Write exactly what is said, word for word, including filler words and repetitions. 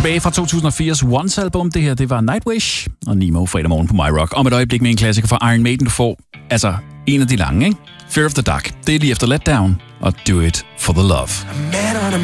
Tilbage fra to tusind og fires Once-album, det her, det var Nightwish og Nemo fredag morgen på MyRock. Om et øjeblik med en klassiker fra Iron Maiden, du får altså en af de lange, ikke? Fear of the Dark. Det er lige efter Letdown og Do It for the Love.